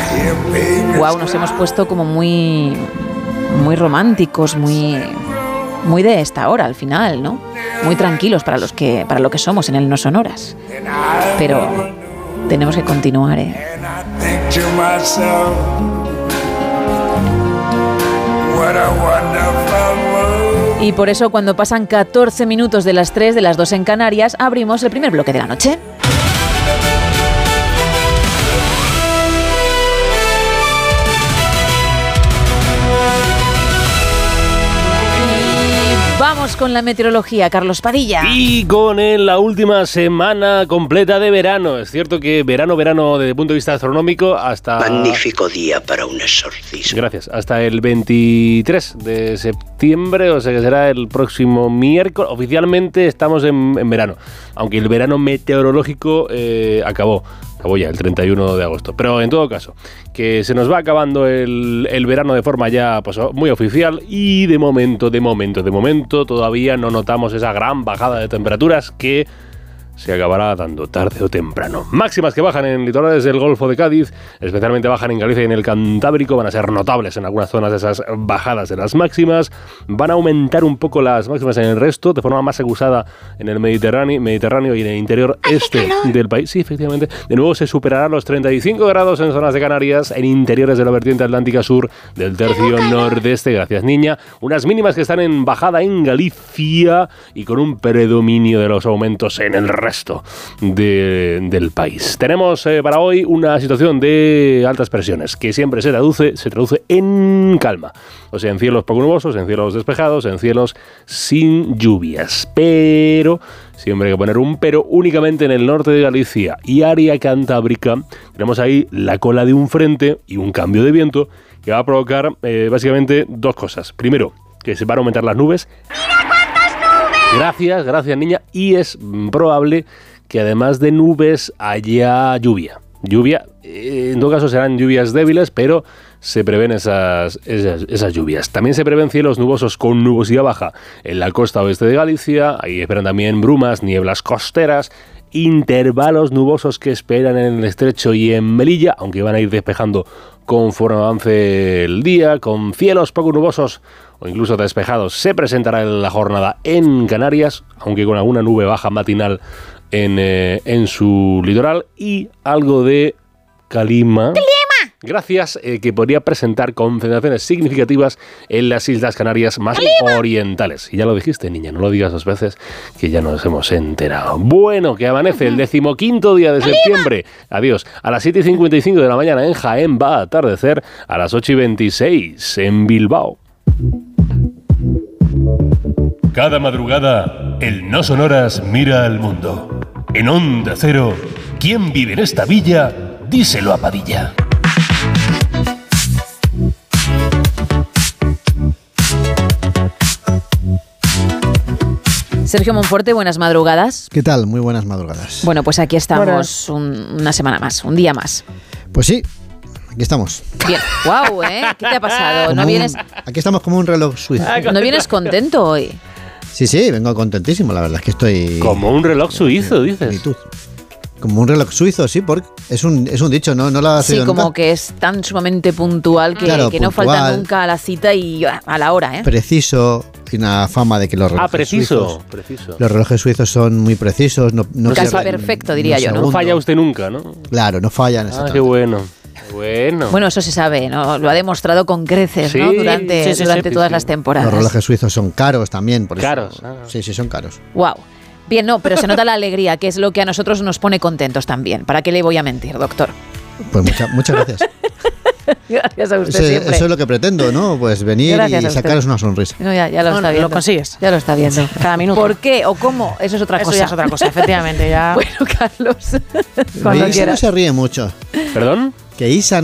Wow, nos hemos puesto como muy románticos, muy de esta hora al final, ¿no? Muy tranquilos para lo que somos en el No Sonoras. Pero tenemos que continuar, ¿eh? Y por eso cuando pasan 14 minutos de las 3, de las 2 en Canarias, abrimos el primer bloque de la noche. Vamos con la meteorología, Carlos Padilla. Y con la última semana completa de verano. Es cierto que verano desde el punto de vista astronómico hasta... Magnífico día para un exorcismo. Gracias. Hasta el 23 de septiembre, o sea que será el próximo miércoles. Oficialmente estamos en verano, aunque el verano meteorológico acabó ya el 31 de agosto. Pero en todo caso, que se nos va acabando el verano de forma ya pues, muy oficial y de momento todavía no notamos esa gran bajada de temperaturas que se acabará dando tarde o temprano. Máximas que bajan en litorales del Golfo de Cádiz, especialmente bajan en Galicia y en el Cantábrico, van a ser notables en algunas zonas de esas bajadas de las máximas, van a aumentar un poco las máximas en el resto, de forma más acusada en el Mediterráneo y en el interior este del país. Sí, efectivamente, de nuevo se superarán los 35 grados en zonas de Canarias, en interiores de la vertiente atlántica sur del tercio nordeste, gracias niña, unas mínimas que están en bajada en Galicia y con un predominio de los aumentos en el resto del país. Tenemos para hoy una situación de altas presiones que siempre se traduce en calma, o sea, en cielos poco nubosos, en cielos despejados, en cielos sin lluvias, pero siempre hay que poner un pero únicamente en el norte de Galicia y área cantábrica. Tenemos ahí la cola de un frente y un cambio de viento que va a provocar básicamente dos cosas. Primero, que se van a aumentar las nubes. Gracias niña. Y es probable que además de nubes haya lluvia. En todo caso serán lluvias débiles, pero se prevén esas lluvias. También se prevén cielos nubosos con nubosidad baja en la costa oeste de Galicia. Ahí esperan también brumas, nieblas costeras, intervalos nubosos que esperan en el estrecho y en Melilla, aunque van a ir despejando conforme avance el día, con cielos poco nubosos o incluso despejados. Se presentará la jornada en Canarias, aunque con alguna nube baja matinal en su litoral y algo de calima. Gracias, que podría presentar concentraciones significativas en las Islas Canarias más orientales. Y ya lo dijiste, niña, no lo digas dos veces, que ya nos hemos enterado. Bueno, que amanece el 15º día de septiembre. Adiós. A las 7:55 de la mañana en Jaén va a atardecer a las 8:26 en Bilbao. Cada madrugada, el No Sonoras mira al mundo. En Onda Cero, ¿quién vive en esta villa? Díselo a Padilla. Sergio Monforte, buenas madrugadas. ¿Qué tal? Muy buenas madrugadas. Bueno, pues aquí estamos una semana más, un día más. Pues sí, aquí estamos. Bien. Guau, ¿eh? ¿Qué te ha pasado? Aquí estamos como un reloj suizo. ¿No vienes contento hoy? Sí, vengo contentísimo, la verdad es que estoy... Como un reloj suizo, dices. Como un reloj suizo, sí, porque es un dicho, ¿no lo has oído como nunca? que es tan sumamente puntual que, claro, que no falta nunca a la cita y a la hora, ¿eh? Preciso, tiene una fama de que los relojes suizos... preciso. Los relojes suizos son muy precisos. No casi perfecto, diría yo, ¿no? No falla usted nunca, ¿no? Claro, no fallan. Qué bueno. Bueno, eso se sabe, ¿no? Lo ha demostrado con creces, ¿no? Durante todas las temporadas. Los relojes suizos son caros también, por eso. ¿Caros? Sí, son caros. Wow. Bien, no, pero se nota la alegría, que es lo que a nosotros nos pone contentos también. ¿Para qué le voy a mentir, doctor? Pues muchas gracias. Gracias a usted siempre. Eso es lo que pretendo, ¿no? Pues venir y sacaros una sonrisa. No, ya lo está viendo. Lo consigues. Ya lo está viendo. Cada minuto. ¿Por qué o cómo? Eso es otra cosa. Eso ya es otra cosa, efectivamente. Ya. Bueno, Carlos, Isa no se ríe mucho. ¿Perdón? Que Isa